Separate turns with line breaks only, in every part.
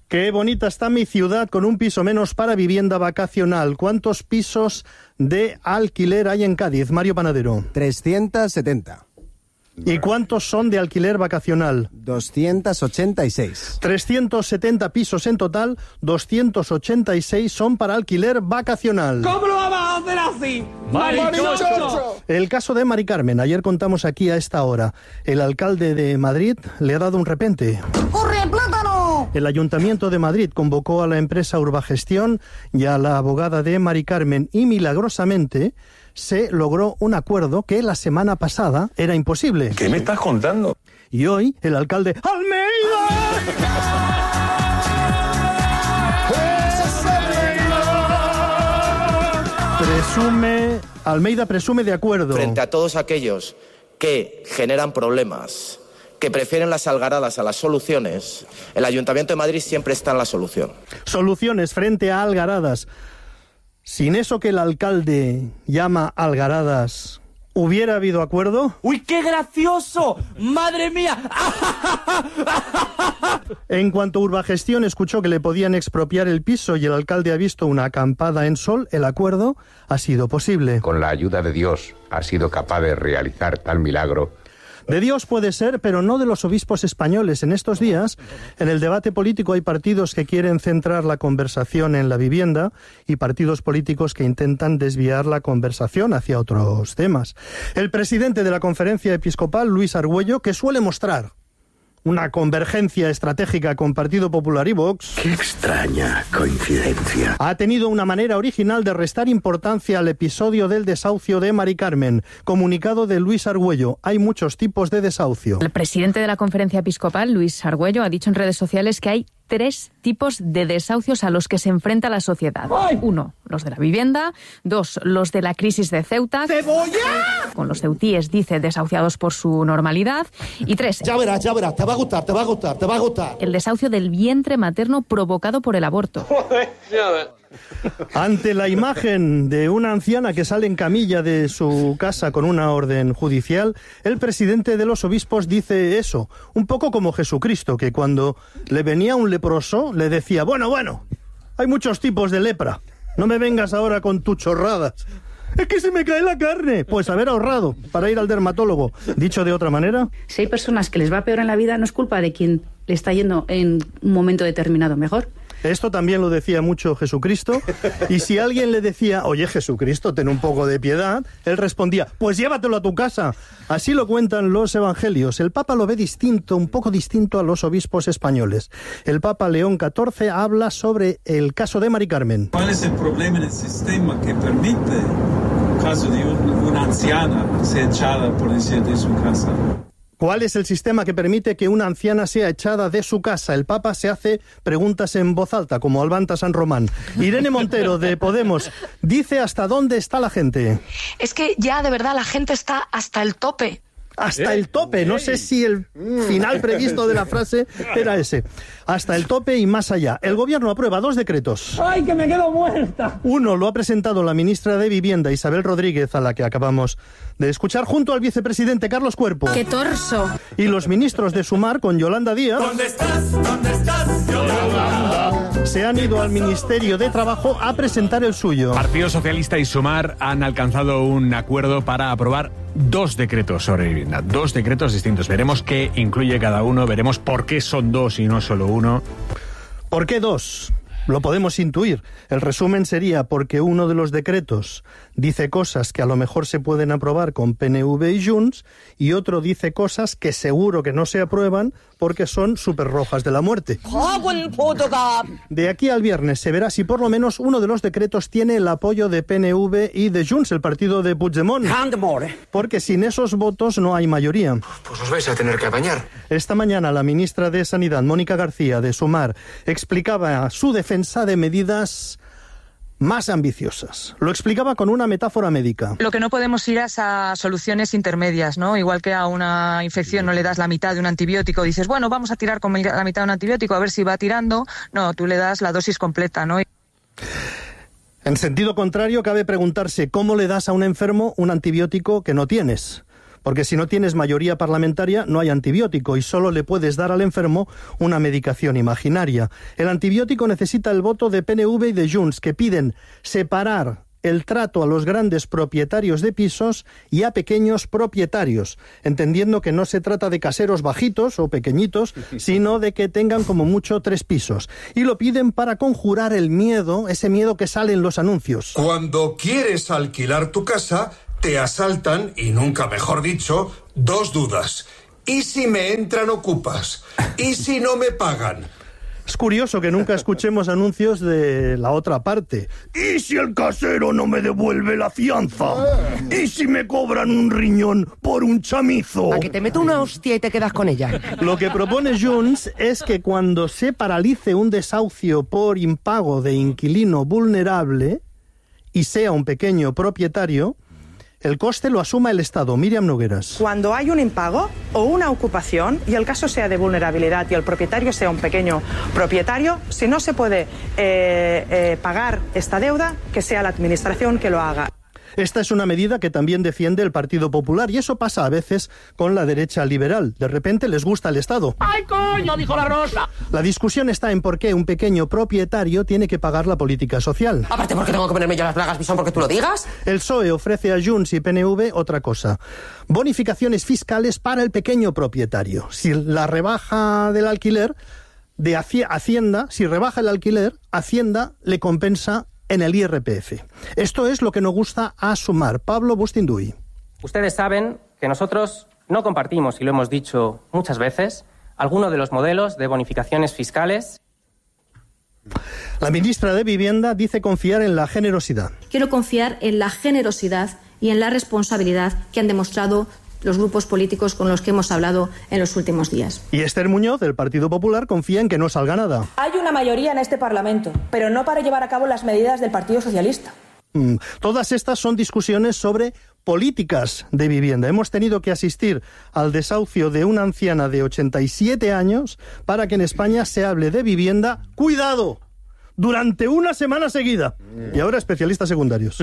Qué bonita está mi ciudad con un piso menos para vivienda vacacional. ¿Cuántos pisos de alquiler hay en Cádiz, Mario Panadero?
370.
¿Y cuántos son de alquiler vacacional?
286.
370 pisos en total, 286 son para alquiler vacacional.
¿Cómo lo vamos a hacer así? ¡Marichocho!
El caso de Mari Carmen, ayer contamos aquí a esta hora. El alcalde de Madrid le ha dado un repente.
¡Corre, plátano!
El Ayuntamiento de Madrid convocó a la empresa Urbagestión y a la abogada de Mari Carmen y milagrosamente se logró un acuerdo que la semana pasada era imposible.
¿Qué me estás contando?
Y hoy el alcalde ¡Almeida! Almeida presume de acuerdo.
Frente a todos aquellos que generan problemas, que prefieren las algaradas a las soluciones, el Ayuntamiento de Madrid siempre está en la solución.
Soluciones frente a algaradas. Sin eso que el alcalde llama algaradas, ¿hubiera habido acuerdo?
¡Uy, qué gracioso! ¡Madre mía!
En cuanto Urbagestión escuchó que le podían expropiar el piso y el alcalde ha visto una acampada en sol, el acuerdo ha sido posible.
Con la ayuda de Dios ha sido capaz de realizar tal milagro.
De Dios puede ser, pero no de los obispos españoles. En estos días, en el debate político hay partidos que quieren centrar la conversación en la vivienda y partidos políticos que intentan desviar la conversación hacia otros temas. El presidente de la Conferencia Episcopal, Luis Argüello, que suele mostrar una convergencia estratégica con Partido Popular y Vox.
¡Qué extraña coincidencia!
Ha tenido una manera original de restar importancia al episodio del desahucio de Mari Carmen. Comunicado de Luis Argüello. Hay muchos tipos de desahucio.
El presidente de la Conferencia Episcopal, Luis Argüello, ha dicho en redes sociales que hay 3 tipos de desahucios a los que se enfrenta la sociedad. 1, los de la vivienda. 2, los de la crisis de Ceuta.
¡Cebolla!
Con los ceutíes, dice, desahuciados por su normalidad. Y 3.
Ya verás, te va a gustar.
El desahucio del vientre materno provocado por el aborto.
Ante la imagen de una anciana que sale en camilla de su casa con una orden judicial, el presidente de los obispos dice eso, un poco como Jesucristo, que cuando le venía un leproso le decía, bueno, hay muchos tipos de lepra, no me vengas ahora con tus chorradas. Es que se me cae la carne. Pues haber ahorrado para ir al dermatólogo. Dicho de otra manera.
Si hay personas que les va peor en la vida, no es culpa de quien le está yendo en un momento determinado mejor.
Esto también lo decía mucho Jesucristo. Y si alguien le decía, oye Jesucristo, ten un poco de piedad, él respondía, pues llévatelo a tu casa. Así lo cuentan los evangelios. El Papa lo ve distinto, un poco distinto a los obispos españoles. El Papa León XIV habla sobre el caso de Mari Carmen.
¿Cuál es el problema en el sistema que permite, en caso de una anciana, ser echada, por decir, de su casa?
¿Cuál es el sistema que permite que una anciana sea echada de su casa? El Papa se hace preguntas en voz alta, como Albanta San Román. Irene Montero, de Podemos, dice hasta dónde está la gente.
Es que ya, de verdad, la gente está hasta el tope.
Hasta el tope, no sé si el final previsto de la frase era ese. Hasta el tope y más allá. El gobierno aprueba 2 decretos.
¡Ay, que me quedo muerta!
Uno lo ha presentado la ministra de Vivienda, Isabel Rodríguez, a la que acabamos de escuchar, junto al vicepresidente Carlos Cuerpo.
¡Qué torso!
Y los ministros de Sumar, con Yolanda Díaz.
¿Dónde estás, Yolanda?
Se han ido al Ministerio de Trabajo a presentar el suyo.
Partido Socialista y Sumar han alcanzado un acuerdo para aprobar 2 decretos sobre vivienda, 2 decretos distintos. Veremos qué incluye cada uno, veremos por qué son 2 y no solo 1.
¿Por qué 2? Lo podemos intuir. El resumen sería porque uno de los decretos dice cosas que a lo mejor se pueden aprobar con PNV y Junts y otro dice cosas que seguro que no se aprueban porque son súper rojas de la muerte. De aquí al viernes se verá si por lo menos uno de los decretos tiene el apoyo de PNV y de Junts, el partido de Puigdemont. Porque sin esos votos no hay mayoría.
Pues os vais a tener que apañar.
Esta mañana la ministra de Sanidad, Mónica García, de Sumar, explicaba su defensa de medidas más ambiciosas. Lo explicaba con una metáfora médica.
Lo que no podemos ir es a soluciones intermedias, ¿no? Igual que a una infección no le das la mitad de un antibiótico, dices, bueno, vamos a tirar con la mitad de un antibiótico a ver si va tirando. No, tú le das la dosis completa, ¿no?
En sentido contrario, cabe preguntarse cómo le das a un enfermo un antibiótico que no tienes. porque si no tienes mayoría parlamentaria no hay antibiótico y solo le puedes dar al enfermo una medicación imaginaria. El antibiótico necesita el voto de PNV y de Junts, que piden separar el trato a los grandes propietarios de pisos y a pequeños propietarios, entendiendo que no se trata de caseros bajitos o pequeñitos, sino de que tengan como mucho 3 pisos. Y lo piden para conjurar el miedo, ese miedo que sale en los anuncios.
Cuando quieres alquilar tu casa, te asaltan, y nunca mejor dicho, 2 dudas. ¿Y si me entran ocupas? ¿Y si no me pagan?
Es curioso que nunca escuchemos anuncios de la otra parte. ¿Y si el casero no me devuelve la fianza? ¿Y si me cobran un riñón por un chamizo?
A que te meto una hostia y te quedas con ella.
Lo que propone Junts es que cuando se paralice un desahucio por impago de inquilino vulnerable y sea un pequeño propietario, el coste lo asuma el Estado. Miriam Nogueras.
Cuando hay un impago o una ocupación y el caso sea de vulnerabilidad y el propietario sea un pequeño propietario, si no se puede pagar esta deuda, que sea la administración que lo haga.
Esta es una medida que también defiende el Partido Popular y eso pasa a veces con la derecha liberal. De repente les gusta el Estado.
¡Ay, coño! Dijo la Rosa.
La discusión está en por qué un pequeño propietario tiene que pagar la política social.
Aparte, ¿por qué tengo que ponerme yo las bragas, Bisón, porque tú lo digas?
El PSOE ofrece a Junts y PNV otra cosa. Bonificaciones fiscales para el pequeño propietario. Si la rebaja del alquiler de Hacienda, si rebaja el alquiler, Hacienda le compensa en el IRPF. Esto es lo que nos gusta a Sumar. Pablo Bustinduy.
Ustedes saben que nosotros no compartimos, y lo hemos dicho muchas veces, alguno de los modelos de bonificaciones fiscales.
La ministra de Vivienda dice confiar en la generosidad.
Quiero confiar en la generosidad y en la responsabilidad que han demostrado los grupos políticos con los que hemos hablado en los últimos días.
Y Esther Muñoz, del Partido Popular, confía en que no salga nada.
Hay una mayoría en este Parlamento, pero no para llevar a cabo las medidas del Partido Socialista.
Todas estas son discusiones sobre políticas de vivienda. Hemos tenido que asistir al desahucio de una anciana de 87 años para que en España se hable de vivienda. ¡Cuidado! Durante una semana seguida. Y ahora especialistas secundarios.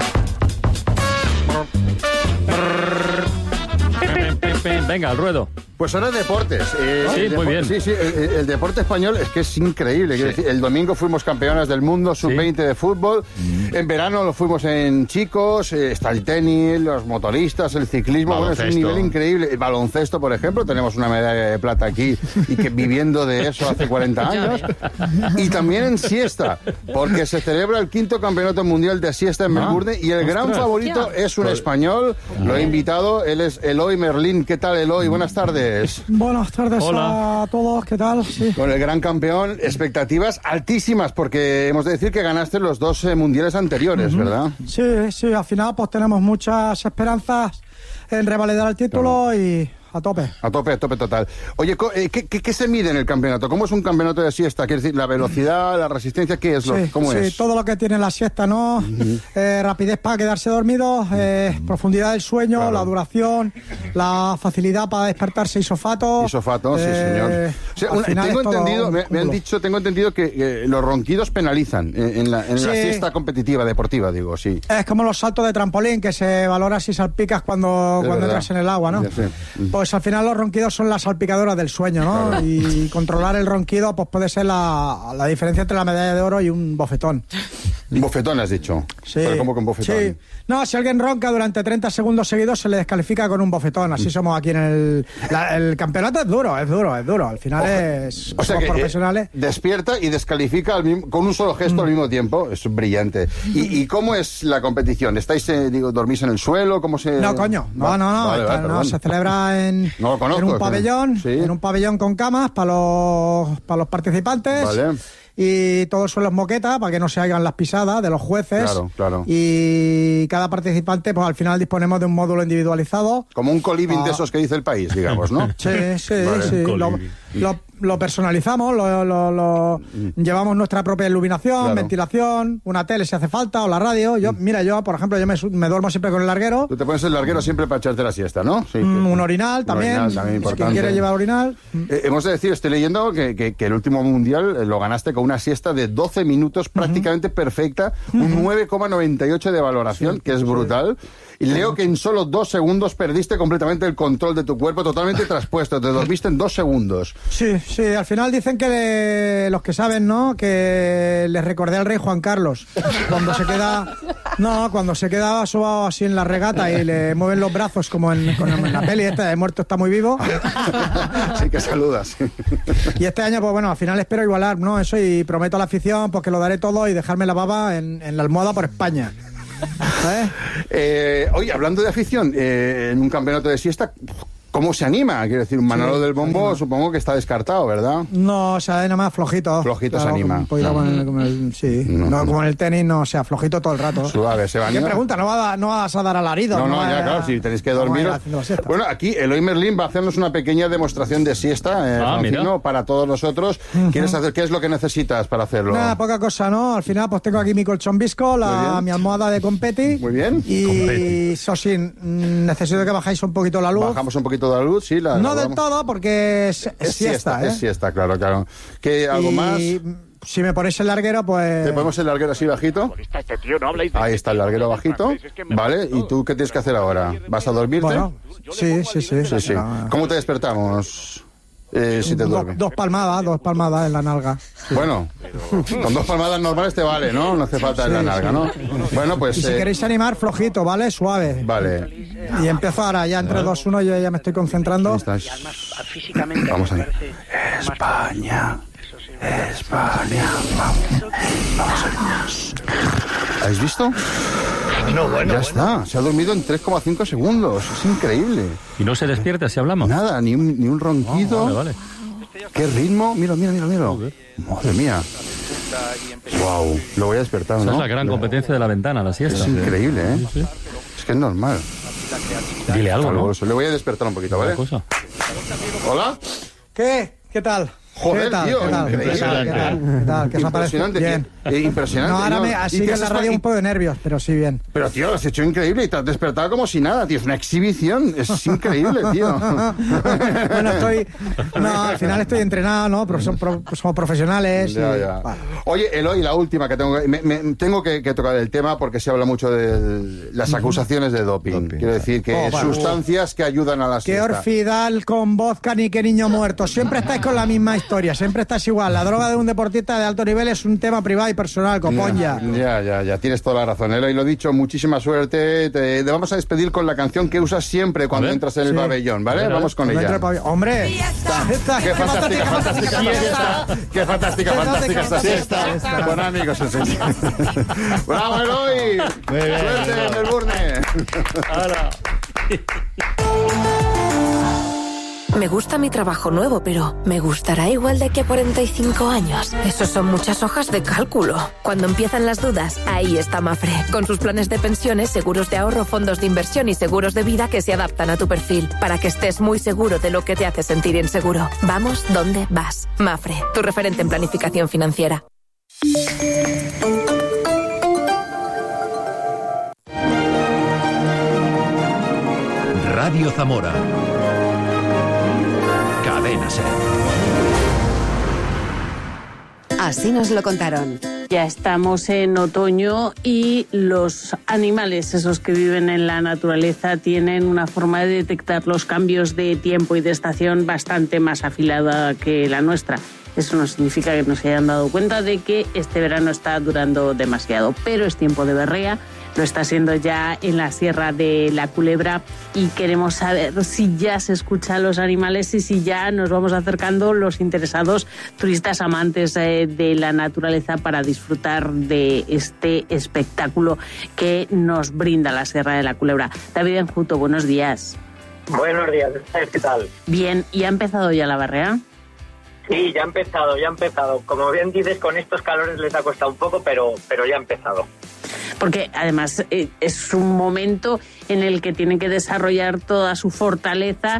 Venga, al ruedo.
Pues ahora deportes.
Sí, muy bien.
Sí, el deporte español es que es increíble. Quiero decir, el domingo fuimos campeonas del mundo sub-20 de fútbol. En verano lo fuimos en chicos. Está el tenis, los motoristas, el ciclismo. Bueno, es un nivel increíble. El baloncesto, por ejemplo, tenemos una medalla de plata aquí y que viviendo de eso hace 40 años. Y también en siesta, porque se celebra el 5º campeonato mundial de siesta en Melbourne y el gran favorito es un español. Lo he invitado, él es Eloy Merlín. ¿Qué tal, Eloy? Buenas tardes.
Buenas tardes a todos, ¿qué tal? Sí.
Con el gran campeón, expectativas altísimas, porque hemos de decir que ganaste los 2 mundiales anteriores, ¿verdad?
Sí, al final pues tenemos muchas esperanzas en revalidar el título y a tope.
A tope total. Oye, ¿qué se mide en el campeonato? ¿Cómo es un campeonato de siesta? ¿Quiere decir la velocidad, la resistencia? ¿Qué es? ¿Cómo es?
Sí, todo lo que tiene la siesta, ¿no? Rapidez para quedarse dormido, profundidad del sueño, claro. La duración, la facilidad para despertarse isofato.
Isofato, sí, señor. O sea, tengo entendido que los ronquidos penalizan en la siesta competitiva, deportiva, digo, sí.
Es como los saltos de trampolín, que se valora si salpicas cuando entras en el agua, ¿no? Pues al final los ronquidos son las salpicadoras del sueño, ¿no? Claro. Y controlar el ronquido pues puede ser la diferencia entre la medalla de oro y un bofetón.
¿Un bofetón has dicho?
Sí.
¿Pero cómo que un bofetón?
Sí. No, si alguien ronca durante 30 segundos seguidos se le descalifica con un bofetón. Así somos aquí en el campeonato. Es duro. Al final somos profesionales.
Despierta y descalifica con un solo gesto al mismo tiempo. Es brillante. ¿Y cómo es la competición? ¿Estáis, dormís en el suelo? ¿Cómo se...?
No, coño. No. Se celebra en un pabellón, en un pabellón con camas para los participantes.
Vale.
Y todo suelo es moqueta para que no se hagan las pisadas de los jueces.
Claro.
Y cada participante, pues al final disponemos de un módulo individualizado.
Como un coliving de esos que dice el país, digamos, ¿no?
Sí. lo personalizamos, lo llevamos nuestra propia iluminación, ventilación, una tele si hace falta, o la radio. Yo, por ejemplo, yo me duermo siempre con el larguero.
Tú te pones el larguero siempre para echarte la siesta, ¿no? Sí,
un orinal también. Si quien quiere llevar orinal.
Hemos de decir, estoy leyendo que el último mundial lo ganaste con una siesta de 12 minutos prácticamente perfecta, un 9,98 de valoración, que es brutal. Y leo que en solo 2 segundos perdiste completamente el control de tu cuerpo, totalmente traspuesto. Te dormiste en 2 segundos.
Sí, al final dicen que los que saben, ¿no? Que les recordé al rey Juan Carlos. Cuando se queda sobado así en la regata y le mueven los brazos como en la peli esta de Muerto está muy vivo.
Sí, que saludas.
Y este año, pues bueno, al final espero igualar, ¿no? Eso, y prometo a la afición pues que lo daré todo y dejarme la baba en la almohada por España.
Oye, hablando de afición, en un campeonato de siesta, ¿cómo se anima? Quiero decir, un Manolo del Bombo supongo que está descartado, ¿verdad?
No, o sea, nada más flojito.
Flojito se anima.
Como en el tenis, no, o sea, flojito todo el rato.
Suave, se va a
¿Qué pregunta? ¿No vas a dar alarido?
Claro, si tenéis que dormir. Bueno, aquí Eloy Merlín va a hacernos una pequeña demostración de siesta, Francino, para todos nosotros. ¿Quieres hacer? ¿Qué es lo que necesitas para hacerlo?
Nada, poca cosa, ¿no? Al final, pues tengo aquí mi colchón visco, mi almohada de Competi.
Muy bien.
Y, Sosin, necesito que bajáis un poquito la luz.
Bajamos un poquito de la luz, sí.
No del todo, porque es siesta, ¿eh?
Es siesta, claro. ¿Qué, algo más?
Si me ponéis el larguero, pues...
¿Te ponemos el larguero así bajito? Ahí está el larguero bajito. Vale, ¿y tú qué tienes que hacer ahora? ¿Vas a dormirte?
Bueno, sí.
¿Cómo te despertamos? Si te duermes.
Dos palmadas en la nalga. Sí.
Bueno, con 2 palmadas normales te vale, ¿no? No hace falta en la nalga, ¿no? Bueno, pues...
Y si queréis animar, flojito, ¿vale? Suave.
Vale.
Y empiezo ahora, ya entre 2, 1, yo ya me estoy concentrando.
Vamos a ver. España, vamos. ¿Habéis visto? Ya está, se ha dormido en 3,5 segundos. Es increíble.
¿Y no se despierta si hablamos?
Nada, ni un ronquido.
Vale.
¿Qué ritmo? Mira. Madre mía. Wow, lo voy a despertar, ¿no?
Esa es la gran competencia de la ventana, la siesta.
Es increíble, ¿eh? Sí. Es que es normal.
Dile algo, ¿no?
Le voy a despertar un poquito, ¿vale? ¿Hola?
¿Qué tal?
Joder, tío,
¿Qué tal? ¿Qué os ha parecido? Bien.
Impresionante.
No, ahora así que en la radio un poco de nervios, pero sí bien.
Pero, tío, lo has hecho increíble y te has despertado como si nada, tío. Es una exhibición. Es increíble, tío.
Bueno, al final estoy entrenado, ¿no? Pero somos profesionales.
Ya. Vale. Oye, Eloy, la última que tengo que tocar el tema porque se habla mucho de las acusaciones de doping. Quiero decir que sustancias que ayudan a la siesta.
Qué Orfidal con vodka ni qué niño muerto. Siempre estáis con la misma historia, siempre estás igual. La droga de un deportista de alto nivel es un tema privado y personal, copón ya.
Ya, tienes toda la razón, Eloy, lo he dicho, muchísima suerte. Te vamos a despedir con la canción que usas siempre cuando entras en el pabellón, ¿vale? Vamos con ella.
¡Hombre!
¡Qué fantástica esta siesta! Con amigos, ¡bravo, Eloy! ¡Suerte en Melbourne!
Me gusta mi trabajo nuevo, pero ¿me gustará igual de aquí a 45 años? Eso son muchas hojas de cálculo. Cuando empiezan las dudas, ahí está Mafre. Con sus planes de pensiones, seguros de ahorro, fondos de inversión y seguros de vida que se adaptan a tu perfil, para que estés muy seguro de lo que te hace sentir inseguro. Vamos donde vas. Mafre, tu referente en planificación financiera.
Radio Zamora. Cadena SER.
Así nos lo contaron.
Ya estamos en otoño y los animales, esos que viven en la naturaleza, tienen una forma de detectar los cambios de tiempo y de estación bastante más afilada que la nuestra. Eso no significa que no se hayan dado cuenta de que este verano está durando demasiado, pero es tiempo de berrea. Lo está siendo ya en la Sierra de la Culebra y queremos saber si ya se escucha a los animales y si ya nos vamos acercando los interesados turistas amantes de la naturaleza para disfrutar de este espectáculo que nos brinda la Sierra de la Culebra. David Enjuto, buenos días.
Buenos días, ¿qué tal?
Bien, ¿y ha empezado ya la berrea?
Sí, ya ha empezado. Como bien dices, con estos calores les ha costado un poco, pero ya ha empezado.
Porque además es un momento en el que tienen que desarrollar toda su fortaleza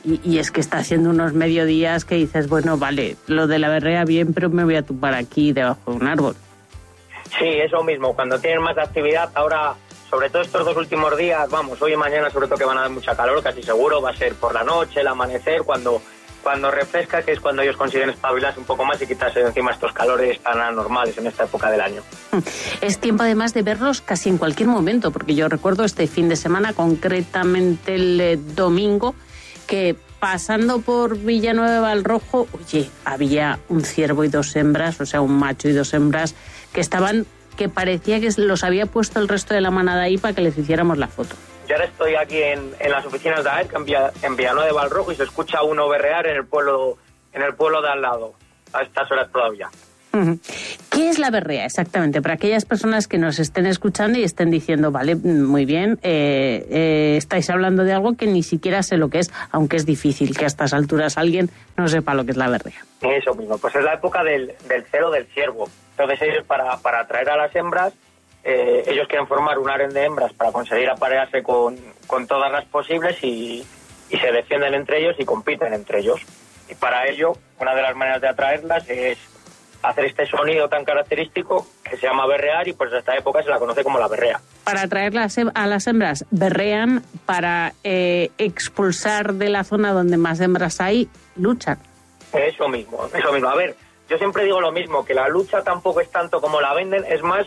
Y es que está haciendo unos mediodías que dices, bueno, vale, lo de la berrea bien, pero me voy a tumbar aquí debajo de un árbol.
Sí, eso mismo, cuando tienen más actividad, ahora, sobre todo estos 2 últimos días, vamos, hoy y mañana sobre todo que van a dar mucha calor, casi seguro, va a ser por la noche, el amanecer, cuando refresca, que es cuando ellos consiguen espabilarse un poco más y quitarse de encima estos calores tan anormales en esta época del año.
Es tiempo además de verlos casi en cualquier momento, porque yo recuerdo este fin de semana, concretamente el domingo, que pasando por Villanueva del Rojo, oye, había un ciervo y 2 hembras, o sea, un macho y 2 hembras, que parecía que los había puesto el resto de la manada ahí para que les hiciéramos la foto.
Yo ahora estoy aquí en las oficinas de AERC, en Villanueva del Rojo, y se escucha uno berrear en el pueblo de al lado, a estas horas todavía.
¿Qué es la berrea exactamente? Para aquellas personas que nos estén escuchando y estén diciendo, vale, muy bien, estáis hablando de algo que ni siquiera sé lo que es, aunque es difícil que a estas alturas alguien no sepa lo que es la berrea.
Eso mismo, pues es la época del celo del ciervo. Entonces ellos para atraer a las hembras, ellos quieren formar un harén de hembras para conseguir aparearse con todas las posibles y se defienden entre ellos y compiten entre ellos. Y para ello, una de las maneras de atraerlas es hacer este sonido tan característico que se llama berrear y pues en esta época se la conoce como la berrea.
Para atraer a las hembras berrean, para expulsar de la zona donde más hembras hay, luchan.
Eso mismo. A ver, yo siempre digo lo mismo, que la lucha tampoco es tanto como la venden, es más